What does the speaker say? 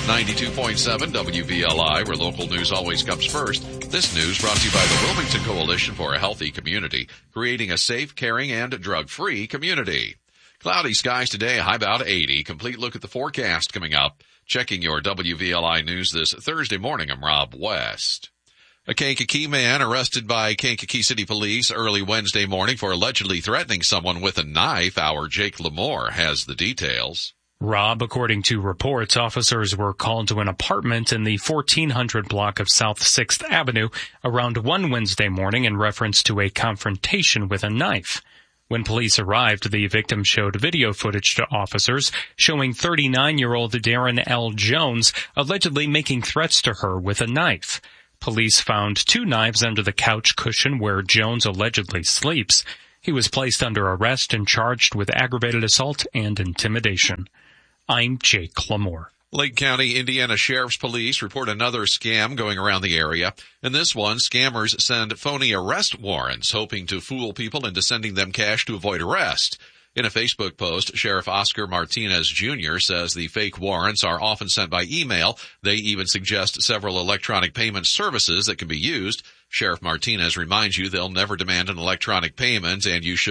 92.7 WVLI, where local news always comes first. This news brought to you by the Wilmington Coalition for a Healthy Community, creating a safe, caring, and drug-free community. Cloudy skies today, high about 80. Complete look at the forecast coming up. Checking your WVLI news this Thursday morning, I'm Rob West. A Kankakee man arrested by Kankakee City Police early Wednesday morning for allegedly threatening someone with a knife. Our Jake Lamore has the details. Rob, according to reports, officers were called to an apartment in the 1400 block of South 6th Avenue around 1 Wednesday morning in reference to a confrontation with a knife. When police arrived, the victim showed video footage to officers showing 39-year-old Darren L. Jones allegedly making threats to her with a knife. Police found 2 knives under the couch cushion where Jones allegedly sleeps. He was placed under arrest and charged with aggravated assault and intimidation. I'm Jake Lamore. Lake County, Indiana Sheriff's Police report another scam going around the area. In this one, scammers send phony arrest warrants, hoping to fool people into sending them cash to avoid arrest. In a Facebook post, Sheriff Oscar Martinez Jr. says the fake warrants are often sent by email. They even suggest several electronic payment services that can be used. Sheriff Martinez reminds you they'll never demand an electronic payment, and you should